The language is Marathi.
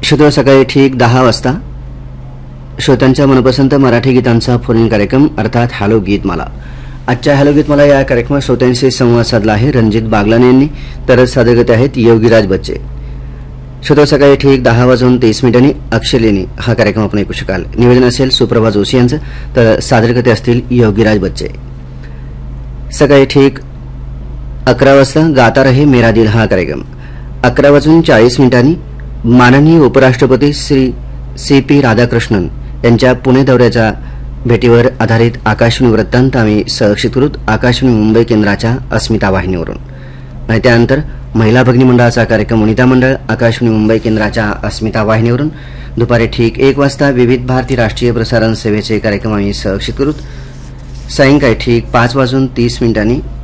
शुक्रवार सकाळी ठीक 10 वाजता श्रोत्यांच्या मनपसंत मराठी गीतांचा फोन कार्यक्रम अर्थात हॅलो गीतमाला. आजच्या हॅलो गीतमाला या कार्यक्रमात श्रोत्यांशी संवाद साधला आहे रणजित बागलाने यांनी, तर सादर करत आहेत योगीराज बच्चे. शुक्रवार सकाळी ठीक 10:30 अक्षलेनी हा कार्यक्रम आपण ऐकू शकाल. निवेदन असेल सुप्रभा जोशी यांचं, तर सादर करते असतील योगीराज बच्चे. सकाळी ठीक 11 वाजता गाता रहे मेरा दिल हा कार्यक्रम. 11:40 माननीय उपराष्ट्रपती श्री CP राधाकृष्णन यांच्या पुणे दौऱ्याच्या भेटीवर आधारित आकाशवाणी वृत्तांत आम्ही सहक्षितकृत आकाशवाणी मुंबई केंद्राच्या अस्मिता वाहिनीवरून. आणि त्यानंतर महिला भगिनी मंडळाचा कार्यक्रम वनिता मंडळ आकाशवाणी मुंबई केंद्राच्या अस्मिता वाहिनीवरून. दुपारी ठीक 1 वाजता विविध भारती राष्ट्रीय प्रसारण सेवेचे कार्यक्रम आम्ही सहक्षितकृत. सायंकाळी ठीक 5:30